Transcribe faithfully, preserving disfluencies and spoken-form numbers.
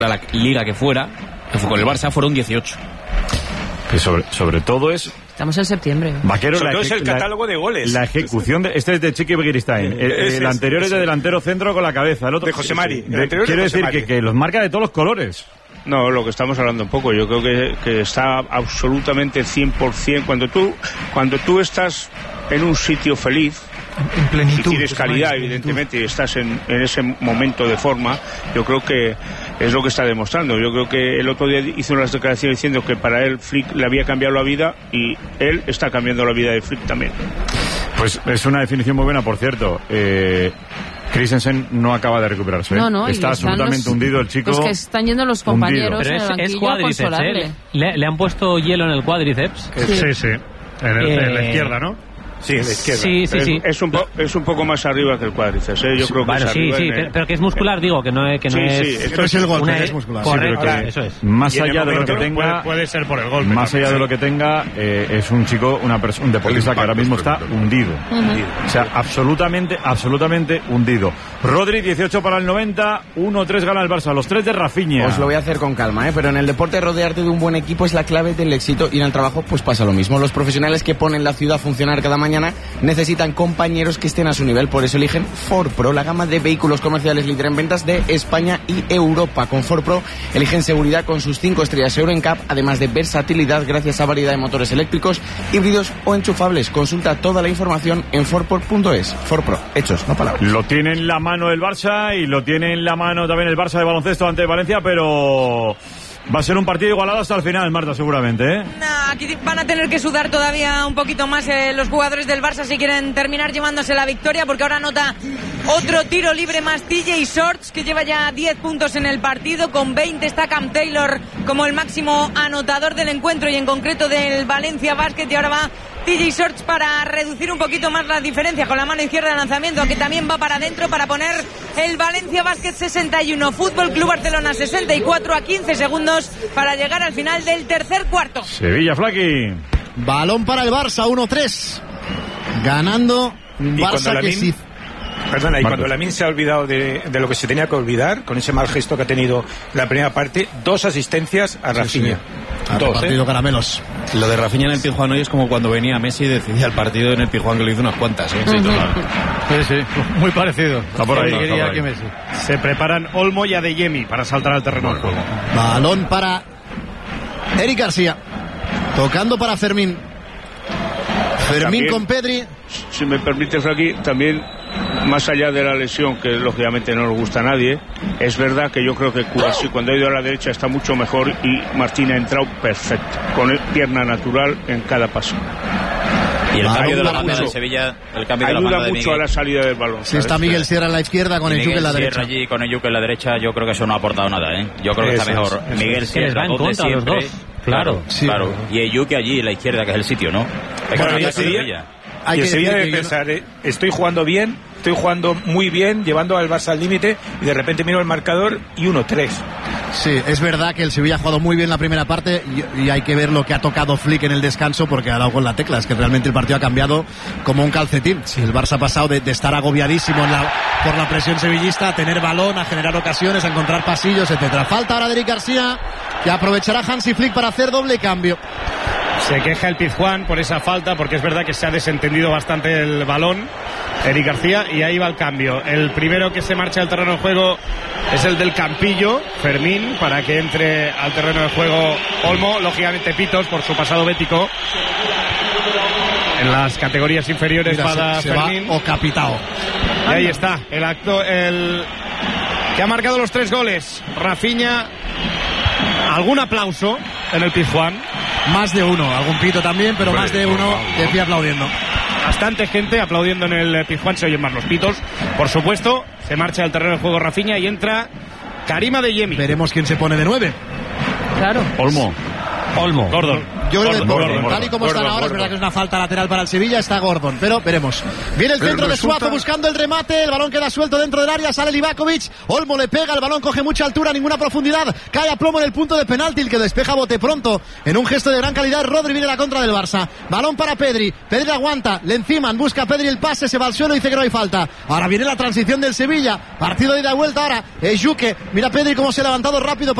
la liga que fuera, que fue con el Barça, fueron dieciocho. Que sobre, sobre todo es... Estamos en septiembre. Vaquero, sobre la, todo es el catálogo la, de goles. La ejecución de... Este es de Chiqui Begiristain. El, el, el anterior es de delantero centro con la cabeza. El otro de José Mari. De, quiero de decir que, que los marca de todos los colores. No, lo que estamos hablando un poco, yo creo que, que está absolutamente cien por ciento. Cuando tú, cuando tú estás en un sitio feliz, en plenitud, y tienes calidad, evidentemente, y estás en, en ese momento de forma, yo creo que es lo que está demostrando. Yo creo que el otro día hizo unas declaraciones diciendo que para él Flick le había cambiado la vida y él está cambiando la vida de Flick también. Pues es una definición muy buena, por cierto. Eh, Christensen no acaba de recuperarse. No, no, está absolutamente los, hundido el chico. Es que están yendo los compañeros Pero en es, el banquillo es cuádriceps, ¿eh? Le, le han puesto hielo en el cuádriceps. Sí, sí. sí. En, el, eh, en la izquierda, ¿no? Sí, en la izquierda. Sí, sí, es, sí. Es un, po, es un poco más arriba que el cuádriceps, ¿eh? Yo creo que bueno, es sí, sí, el... pero, pero que es muscular, digo, que no es... Que no sí, es, sí, esto es el golpe, una, es muscular. Correcto, sí, que, eso es. Más allá de lo que tenga... Puede, puede ser por el golpe. Más también, allá sí. de lo que tenga, eh, es un chico, una persona, un deportista que ahora mismo está hundido. Uh-huh. O sea, absolutamente, absolutamente hundido. Rodri, dieciocho para el noventa, uno tres gana el Barça. Los tres de Rafinha. Os lo voy a hacer con calma, ¿eh? Pero en el deporte rodearte de un buen equipo es la clave del éxito y en el trabajo pues pasa lo mismo. Los profesionales que ponen la ciudad a funcionar cada mañana necesitan compañeros que estén a su nivel, por eso eligen Ford Pro, la gama de vehículos comerciales líder en ventas de España y Europa. Con Ford Pro eligen seguridad con sus cinco estrellas Euro N C A P, además de versatilidad gracias a variedad de motores eléctricos, híbridos o enchufables. Consulta toda la información en ford pro punto es. Ford Pro, hechos, no palabras. Lo tiene en la mano el Barça y lo tiene en la mano también el Barça de baloncesto ante Valencia, pero... va a ser un partido igualado hasta el final, Marta, seguramente, ¿eh? Nah, aquí van a tener que sudar todavía un poquito más eh, los jugadores del Barça si quieren terminar llevándose la victoria, porque ahora anota otro tiro libre más T J Shorts, que lleva ya diez puntos en el partido. Con veinte está Cam Taylor como el máximo anotador del encuentro y en concreto del Valencia Basket, y ahora va T J Shorts para reducir un poquito más la diferencia con la mano izquierda de lanzamiento, que también va para adentro para poner el Valencia Basket sesenta y uno, Fútbol Club Barcelona sesenta y cuatro, a quince segundos para llegar al final del tercer cuarto. Sevilla, Flaqui. Balón para el Barça, uno tres. Ganando un Barça que sí. Perdona, y Marcos. cuando Lamine se ha olvidado de, de lo que se tenía que olvidar, con ese mal gesto que ha tenido en la primera parte, dos asistencias a Rafinha. Ha Dos, repartido ¿eh? caramelos. Lo de Rafinha en el Pizjuán hoy es como cuando venía Messi y decidía el partido en el Pizjuán, que lo hizo unas cuantas, ¿eh? Sí, total. Sí, sí, muy parecido. Está por ahí, Sí, está por ahí. que Messi. Se preparan Olmo y Adeyemi para saltar al terreno del juego. Balón para Eric García. Tocando para Fermín. Fermín También, con Pedri. Si me permites, aquí también, más allá de la lesión, que lógicamente no le gusta a nadie, es verdad que yo creo que Kouassi cuando ha ido a la derecha está mucho mejor y Martín ha entrado perfecto, con pierna natural en cada paso. Y el Balón cambio de la para banda de mucho. Sevilla, el cambio de la Ayuda banda de mucho Miguel. a la salida del balón. Si está ¿sabes? Miguel Sierra en la izquierda con el Miguel Yuque en la Sierra derecha. allí con el Yuque en la derecha, yo creo que eso no ha aportado nada, ¿eh? Yo creo que Eso está mejor es, eso Miguel es. Que les va Sierra, en donde contra los siempre. dos. Claro, sí. claro. Y el Yuque allí en la izquierda, que es el sitio, ¿no? Es Bueno, que ya no se- Sevilla. Hay Y que el Sevilla decir debe que pensar, eh, estoy jugando bien, estoy jugando muy bien, llevando al Barça al límite, y de repente miro el marcador y uno tres. Sí, es verdad que el Sevilla ha jugado muy bien la primera parte y, y hay que ver lo que ha tocado Flick en el descanso, porque ha dado con la tecla. Es que realmente el partido ha cambiado como un calcetín. Sí, el Barça ha pasado de, de estar agobiadísimo en la, por la presión sevillista a tener balón, a generar ocasiones, a encontrar pasillos, etcétera. Falta ahora de Eric García, que aprovechará Hansi Flick para hacer doble cambio. Se queja el Pizjuán por esa falta, porque es verdad que se ha desentendido bastante el balón Eric García, y ahí va el cambio. El primero que se marcha al terreno de juego es el del Campillo, Fermín, para que entre al terreno de juego Olmo, lógicamente Pitos por su pasado bético. En las categorías inferiores Mira, para se, se Fermín. va o capitao. Y ahí está, el acto, el que ha marcado los tres goles, Rafinha. Algún aplauso en el Pizjuán. Más de uno, algún pito también, pero Hombre, más de uno de pie aplaudiendo. Bastante gente aplaudiendo en el Pizjuán, se oyen más los pitos. Por supuesto, se marcha al terreno de juego Rafinha y entra Karim Adeyemi. Veremos quién se pone de nueve. Claro. Olmo. Olmo. Gordon. Yo creo que es Gordon, Gordon. Gordon, Tal y como Gordon, están ahora, Gordon. es verdad que es una falta lateral para el Sevilla, está Gordon, pero veremos. Viene el centro de resulta... Suazo buscando el remate, el balón queda suelto dentro del área, sale Livakovic, Olmo le pega, el balón coge mucha altura, ninguna profundidad, cae a plomo en el punto de penalti, el que despeja bote pronto, en un gesto de gran calidad, Rodri viene la contra del Barça. Balón para Pedri, Pedri aguanta, le enciman, busca Pedri el pase, se va al suelo y dice que no hay falta. Ahora viene la transición del Sevilla, partido de ida y vuelta ahora, es Juque, mira Pedri cómo se ha levantado rápido para